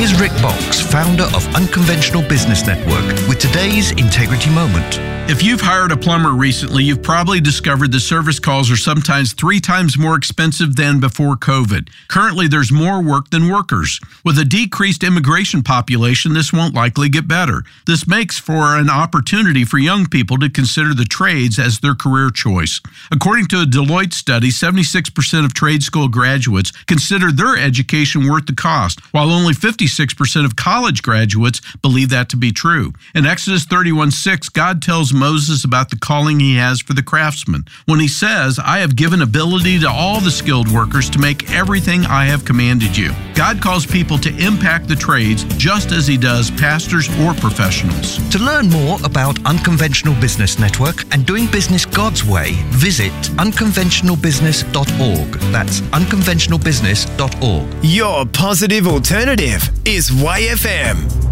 Here's Rick Box, founder of Unconventional Business Network, with today's Integrity Moment. If you've hired a plumber recently, you've probably discovered the service calls are sometimes 3 times more expensive than before COVID. Currently, there's more work than workers. With a decreased immigration population, this won't likely get better. This makes for an opportunity for young people to consider the trades as their career choice. According to a Deloitte study, 76% of trade school graduates consider their education worth the cost, while only 56% of college graduates believe that to be true. In Exodus 31:6, God tells Moses about the calling he has for the craftsman when he says, "I have given ability to all the skilled workers to make everything I have commanded you." God calls people to impact the trades just as he does pastors or professionals. To learn more about Unconventional Business Network and doing business God's way, visit unconventionalbusiness.org. That's unconventionalbusiness.org. Your positive alternative is YFM.